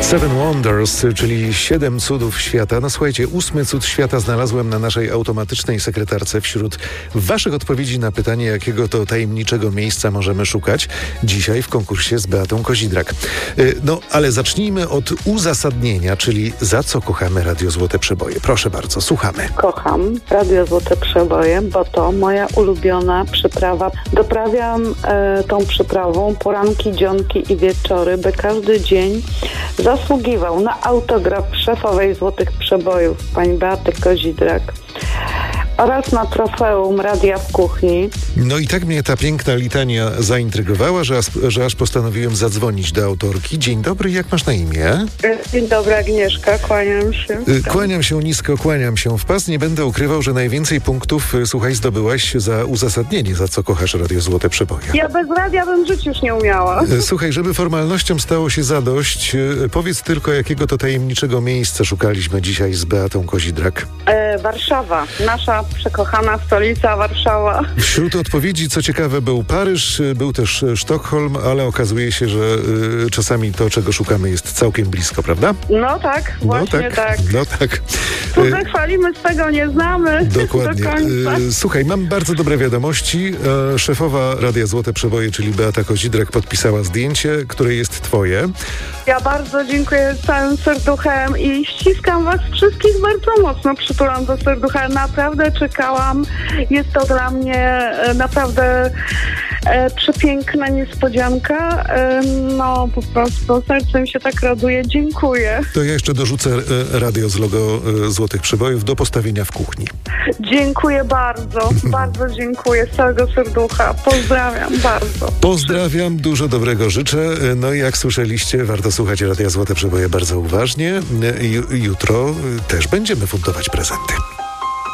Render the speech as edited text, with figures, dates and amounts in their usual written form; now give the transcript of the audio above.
Seven Wonders, czyli 7 cudów świata. No słuchajcie, 8 cud świata znalazłem na naszej automatycznej sekretarce wśród waszych odpowiedzi na pytanie, jakiego to tajemniczego miejsca możemy szukać dzisiaj w konkursie z Beatą Kozidrak. No, ale zacznijmy od uzasadnienia, czyli za co kochamy Radio Złote Przeboje. Proszę bardzo, słuchamy. Kocham Radio Złote Przeboje, bo to moja ulubiona przyprawa. Doprawiam tą przyprawą poranki, dzionki i wieczory, by każdy dzień zasługiwał na autograf szefowej Złotych Przebojów, pani Beaty Kozidrak, oraz na trofeum Radia w Kuchni. No i tak mnie ta piękna litania zaintrygowała, że aż postanowiłem zadzwonić do autorki. Dzień dobry, jak masz na imię? Dzień dobry, Agnieszka, kłaniam się. Kłaniam się nisko, kłaniam się w pas. Nie będę ukrywał, że najwięcej punktów, słuchaj, zdobyłaś za uzasadnienie, za co kochasz Radio Złote Przeboje. Ja bez radia bym żyć już nie umiała. Słuchaj, żeby formalnościom stało się zadość, powiedz tylko, jakiego to tajemniczego miejsca szukaliśmy dzisiaj z Beatą Kozidrak. Warszawa, nasza przekochana stolica Warszawa. Wśród odpowiedzi, co ciekawe, był Paryż, był też Sztokholm, ale okazuje się, że czasami to, czego szukamy, jest całkiem blisko, prawda? No tak, właśnie tak. No tak. Cudze chwalimy, swego nie znamy. Dokładnie. Do końca. Słuchaj, mam bardzo dobre wiadomości. Szefowa Radia Złote Przeboje, czyli Beata Kozidrak, podpisała zdjęcie, które jest twoje. Ja bardzo dziękuję całym serduchem i ściskam was wszystkich bardzo mocno, przytulam do serducha. Naprawdę czekałam. Jest to dla mnie naprawdę przepiękna niespodzianka. No po prostu sercem się tak raduje. Dziękuję. To ja jeszcze dorzucę radio z logo Złotych Przebojów do postawienia w kuchni. Dziękuję bardzo. Bardzo dziękuję z całego serducha. Pozdrawiam bardzo. Pozdrawiam, dużo dobrego życzę. No i jak słyszeliście, warto słuchać Radia Złote Przeboje bardzo uważnie. Jutro też będziemy fundować prezenty.